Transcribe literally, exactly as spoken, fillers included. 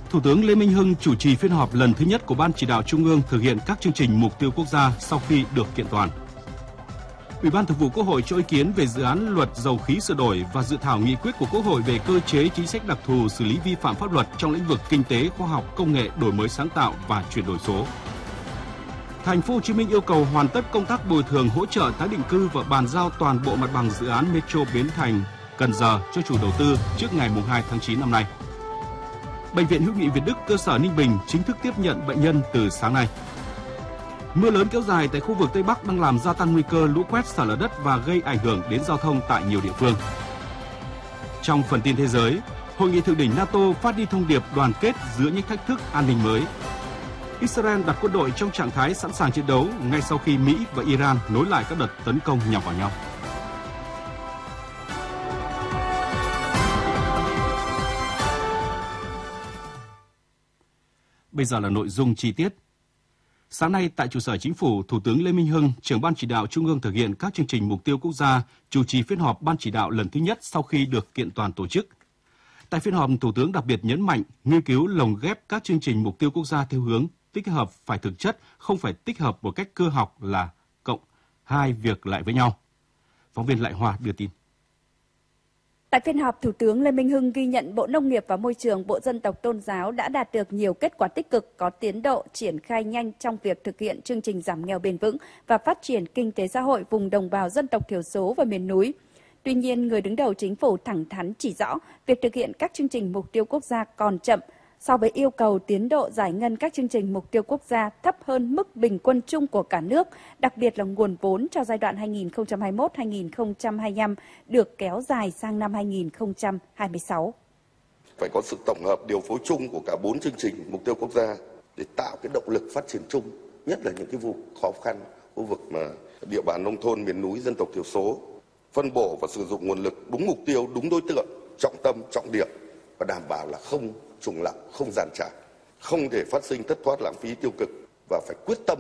Thủ tướng Lê Minh Hưng chủ trì phiên họp lần thứ nhất của Ban Chỉ đạo Trung ương thực hiện các chương trình mục tiêu quốc gia sau khi được kiện toàn. Ủy ban Thường vụ Quốc hội cho ý kiến về dự án luật dầu khí sửa đổi và dự thảo nghị quyết của Quốc hội về cơ chế chính sách đặc thù xử lý vi phạm pháp luật trong lĩnh vực kinh tế, khoa học, công nghệ, đổi mới sáng tạo và chuyển đổi số. Thành phố Hồ Chí Minh yêu cầu hoàn tất công tác bồi thường hỗ trợ tái định cư và bàn giao toàn bộ mặt bằng dự án Metro Bến Thành, Cần Giờ cho chủ đầu tư trước ngày hai tháng chín năm nay. Bệnh viện Hữu nghị Việt Đức cơ sở Ninh Bình chính thức tiếp nhận bệnh nhân từ sáng nay. Mưa lớn kéo dài tại khu vực Tây Bắc đang làm gia tăng nguy cơ lũ quét, sạt lở đất và gây ảnh hưởng đến giao thông tại nhiều địa phương. Trong phần tin thế giới, Hội nghị thượng đỉnh NATO phát đi thông điệp đoàn kết giữa những thách thức an ninh mới. Israel đặt quân đội trong trạng thái sẵn sàng chiến đấu ngay sau khi Mỹ và Iran nối lại các đợt tấn công nhằm vào nhau. Bây giờ là nội dung chi tiết. Sáng nay tại trụ sở Chính phủ, Thủ tướng Lê Minh Hưng, trưởng Ban Chỉ đạo Trung ương thực hiện các chương trình mục tiêu quốc gia, chủ trì phiên họp Ban Chỉ đạo lần thứ nhất sau khi được kiện toàn tổ chức. Tại phiên họp, Thủ tướng đặc biệt nhấn mạnh nghiên cứu lồng ghép các chương trình mục tiêu quốc gia theo hướng tích hợp phải thực chất, không phải tích hợp một cách cơ học là cộng hai việc lại với nhau. Phóng viên Lại Hoa đưa tin. Tại phiên họp, Thủ tướng Lê Minh Hưng ghi nhận Bộ Nông nghiệp và Môi trường, Bộ Dân tộc Tôn giáo đã đạt được nhiều kết quả tích cực, có tiến độ triển khai nhanh trong việc thực hiện chương trình giảm nghèo bền vững và phát triển kinh tế xã hội vùng đồng bào dân tộc thiểu số và miền núi. Tuy nhiên, người đứng đầu chính phủ thẳng thắn chỉ rõ việc thực hiện các chương trình mục tiêu quốc gia còn chậm so với yêu cầu tiến độ giải ngân các chương trình mục tiêu quốc gia thấp hơn mức bình quân chung của cả nước, đặc biệt là nguồn vốn cho giai đoạn hai nghìn không trăm hai mươi mốt đến hai nghìn không trăm hai mươi lăm được kéo dài sang năm hai nghìn không trăm hai mươi sáu. Phải có sự tổng hợp điều phối chung của cả bốn chương trình mục tiêu quốc gia để tạo cái động lực phát triển chung, nhất là những cái vùng khó khăn, khu vực mà địa bàn nông thôn, miền núi, dân tộc thiểu số, phân bổ và sử dụng nguồn lực đúng mục tiêu, đúng đối tượng, trọng tâm, trọng điểm và đảm bảo là không trùng lặp, không giàn trải, không để phát sinh thất thoát lãng phí tiêu cực và phải quyết tâm